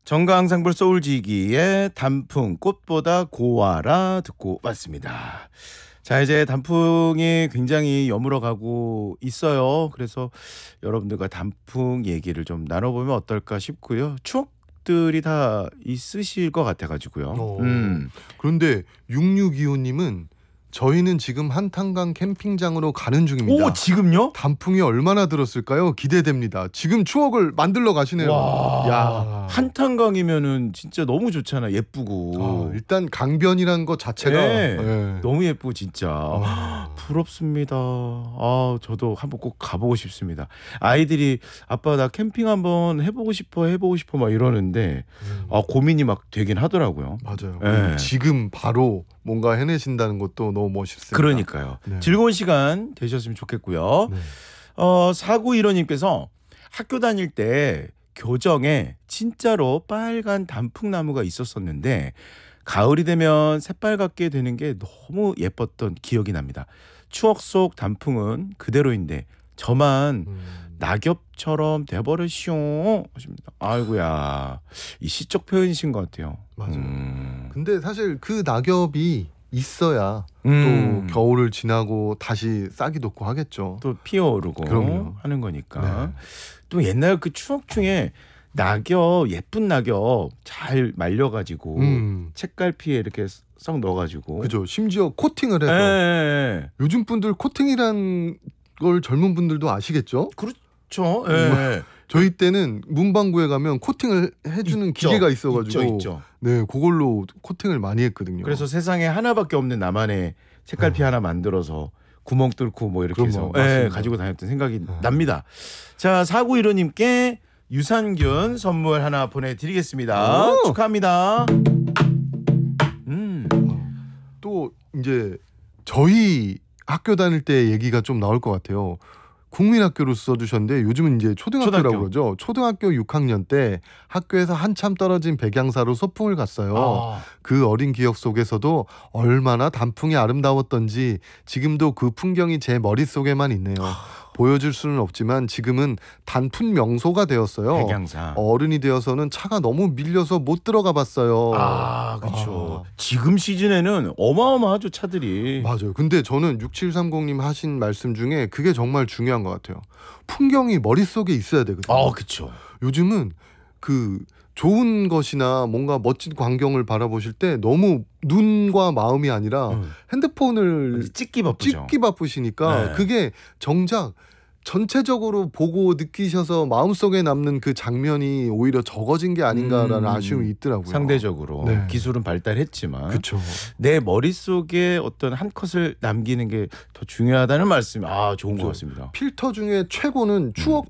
정강상불 소울지기의 단풍 꽃보다 고와라 듣고 왔습니다. 자, 이제 단풍이 굉장히 여물어 가고 있어요. 그래서 여러분들과 단풍 얘기를 좀 나눠보면 어떨까 싶고요. 추억들이 다 있으실 것 같아가지고요. 그런데 6625님은 저희는 지금 한탄강 캠핑장으로 가는 중입니다. 오, 지금요? 단풍이 얼마나 들었을까요? 기대됩니다. 지금 추억을 만들러 가시네요. 와, 야, 한탄강이면은 진짜 너무 좋잖아. 예쁘고. 일단 강변이라는 것 자체가 네. 너무 예쁘고 진짜 부럽습니다. 저도 한번 꼭 가보고 싶습니다. 아이들이 아빠 나 캠핑 한번 해보고 싶어 막 이러는데 고민이 막 되긴 하더라고요. 맞아요. 네. 지금 바로 뭔가 해내신다는 것도 너무 멋있습니다. 그러니까요. 네. 즐거운 시간 되셨으면 좋겠고요. 네. 4915님께서 학교 다닐 때 교정에 진짜로 빨간 단풍나무가 있었었는데 가을이 되면 새빨갛게 되는 게 너무 예뻤던 기억이 납니다. 추억 속 단풍은 그대로인데 저만 낙엽처럼 돼버렸쇼 하십니다. 아이고야, 이 시적 표현이신 것 같아요. 맞아요. 근데 사실 그 낙엽이 있어야 또 겨울을 지나고 다시 싹이 돋고 하겠죠. 또 피어오르고 그럼요. 하는 거니까. 네. 또 옛날 그 추억 중에 낙엽, 예쁜 낙엽 잘 말려가지고 책갈피에 이렇게 썩 넣어가지고. 그죠. 심지어 코팅을 해서. 예. 요즘 분들 코팅이란 걸 젊은 분들도 아시겠죠? 그렇죠. 예. 저희 때는 문방구에 가면 코팅을 해주는 있죠. 기계가 있어가지고 있죠. 네, 그걸로 코팅을 많이 했거든요. 그래서 세상에 하나밖에 없는 나만의 책갈피 하나 만들어서 구멍 뚫고 뭐 이렇게 해서 가지고 다녔던 생각이 납니다. 자, 4915님께 유산균 선물 하나 보내드리겠습니다. 축하합니다. 또 이제 저희 학교 다닐 때 얘기가 좀 나올 것 같아요. 국민학교로 써주셨는데 요즘은 이제 초등학교라고 그러죠. 초등학교 6학년 때 학교에서 한참 떨어진 백양사로 소풍을 갔어요. 그 어린 기억 속에서도 얼마나 단풍이 아름다웠던지 지금도 그 풍경이 제 머릿속에만 있네요. 보여줄 수는 없지만 지금은 단풍 명소가 되었어요. 백양사. 어른이 되어서는 차가 너무 밀려서 못 들어가 봤어요. 그렇죠. 지금 시즌에는 어마어마하죠, 차들이. 맞아요. 근데 저는 6730님 하신 말씀 중에 그게 정말 중요한 것 같아요. 풍경이 머릿속에 있어야 되거든요. 그렇죠. 요즘은 그 좋은 것이나 뭔가 멋진 광경을 바라보실 때 너무 눈과 마음이 아니라 핸드폰을 찍기 바쁘시니까 네. 그게 정작 전체적으로 보고 느끼셔서 마음속에 남는 그 장면이 오히려 적어진 게 아닌가라는 아쉬움이 있더라고요. 상대적으로 네. 기술은 발달했지만 그렇죠. 내 머릿속에 어떤 한 컷을 남기는 게 더 중요하다는 말씀이 좋은 것 같습니다. 필터 중에 최고는 추억